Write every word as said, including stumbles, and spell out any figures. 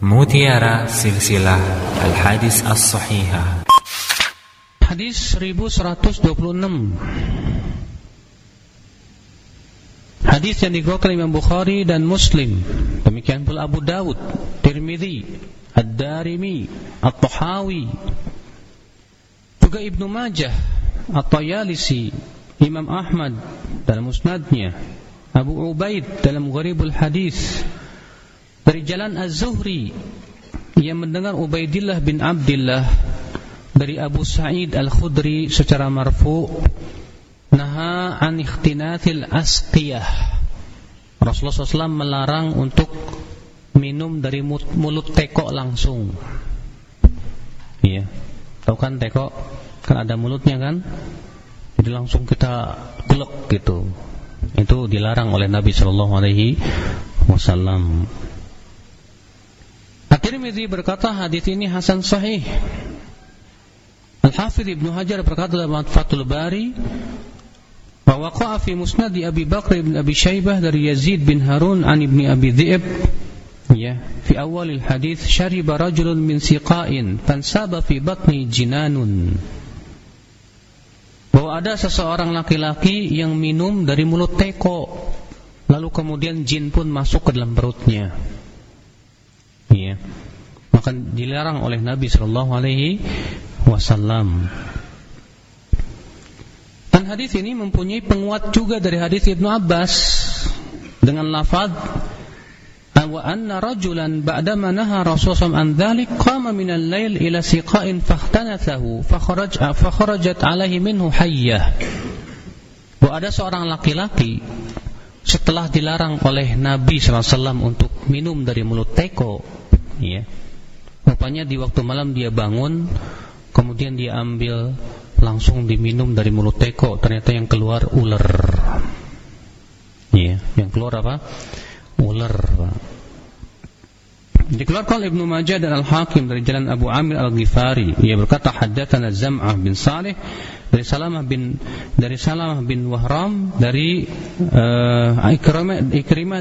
Mutiara Silsilah Al-Hadis As-Sahihah. Hadis seribu seratus dua puluh enam. Hadis yang dikeluarkan Imam Bukhari dan Muslim. Demikian pula Abu Dawud, Tirmidzi, Ad-Darimi, At-Tahawi, juga Ibnu Majah, At-Tayalisi, Imam Ahmad dalam Musnadnya, Abu Ubaid dalam Gharibul Hadis, dari jalan Az-Zuhri yang mendengar Ubaidillah bin Abdillah dari Abu Sa'id Al-Khudri secara marfu', naha an ikhtinathil asqiyah. Rasulullah shallallahu alaihi wasallam melarang untuk minum dari mulut teko langsung. Iya, tahu kan teko kan ada mulutnya kan, jadi langsung kita glek gitu. Itu dilarang oleh Nabi shallallahu alaihi wasallam. At-Tirmidzi berkata hadis ini hasan sahih. Al-Hafidz Ibnu Hajar berkata dalam Fathul Bari, wa waqa'a fi musnad Abi Bakr bin Abi Syaibah dari Yazid bin Harun an Ibni Abi Dhi'b, ya, fi awal al-hadits, syariba rajulun min siqa'in fansaba fi batni jinanun. Bahwa ada seseorang laki-laki yang minum dari mulut teko, lalu kemudian jin pun masuk ke dalam perutnya. Ya, maka dilarang oleh Nabi sallallahu alaihi wasallam. Dan hadis ini mempunyai penguat juga dari hadis Ibnu Abbas dengan lafaz wa anna rajulan ba'dama naha Rasulullah an dzalik qama min al-lail ila siqa'in fahtanathahu fakharaj fakharajat alaihi minhu hayyah. Bahwa ada seorang laki-laki setelah dilarang oleh Nabi sallallahu alaihi wasallam untuk minum dari mulut teko, ya, rupanya di waktu malam dia bangun, kemudian dia ambil langsung diminum dari mulut teko, ternyata yang keluar ular. Ya, yang keluar apa? Ular. Dikeluarkan oleh Ibnu Majah dan Al-Hakim dari jalan Abu Amir Al-Ghifari. Ia berkata haddatsana Zam'ah bin Salih dari Salamah bin dari Salamah bin Wahram dari uh, Ikrimah Ikrimah